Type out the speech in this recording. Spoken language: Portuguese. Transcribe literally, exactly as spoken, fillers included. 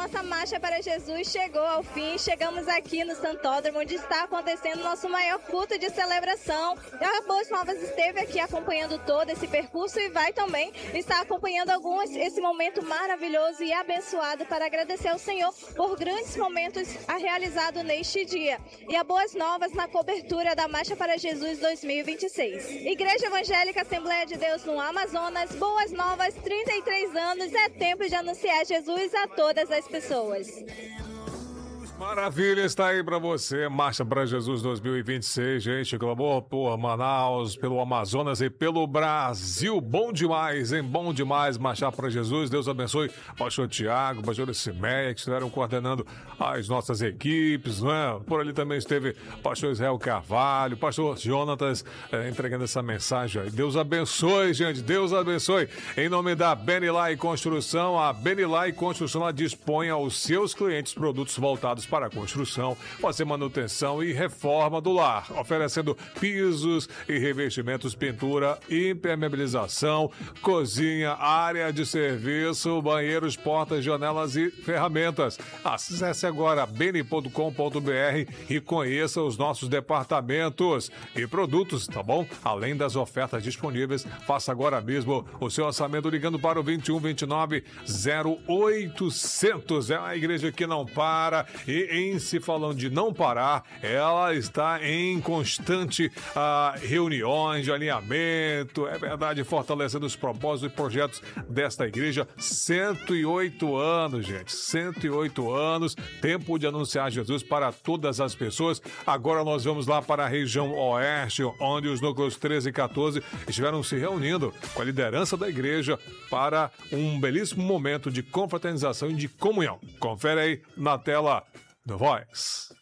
nossa Marcha para Jesus chegou ao fim. Chegamos aqui no Santódromo, onde está acontecendo o nosso maior culto de celebração. A Boas Novas esteve aqui acompanhando todo esse percurso e vai também estar acompanhando alguns, esse momento maravilhoso e abençoado para agradecer ao Senhor por grandes momentos a realizado neste dia. E a Boas Novas na cobertura da Marcha para Jesus dois mil e vinte e seis. Igreja Evangélica Assembleia de Deus no Amazonas, Boas Novas, trinta e três anos, é tempo de anunciar Jesus a todas as pessoas. Maravilha, está aí pra você, Marcha para Jesus dois mil e vinte e seis, gente, clamor por Manaus, pelo Amazonas e pelo Brasil, bom demais, hein, bom demais marchar para Jesus. Deus abençoe pastor Tiago, pastor Simeia, que estiveram coordenando as nossas equipes, né? Por ali também esteve pastor Israel Carvalho, pastor Jonatas, eh, entregando essa mensagem aí. Deus abençoe, gente, Deus abençoe, em nome da Benilai Construção. A Benilai Construção, ela dispõe aos seus clientes produtos voltados para a construção, fazer manutenção e reforma do lar, oferecendo pisos e revestimentos, pintura, impermeabilização, cozinha, área de serviço, banheiros, portas, janelas e ferramentas. Acesse agora beni ponto com ponto br e conheça os nossos departamentos e produtos, tá bom? Além das ofertas disponíveis, faça agora mesmo o seu orçamento ligando para o vinte e um, vinte e nove, zero oitocentos. É uma igreja que não para. E em se falando de não parar, ela está em constante uh, reuniões de alinhamento, é verdade, fortalecendo os propósitos e projetos desta igreja. cento e oito anos, gente, cento e oito anos, tempo de anunciar Jesus para todas as pessoas. Agora nós vamos lá para a região oeste, onde os núcleos treze e quatorze estiveram se reunindo com a liderança da igreja para um belíssimo momento de confraternização e de comunhão. Confere aí na tela The Voice.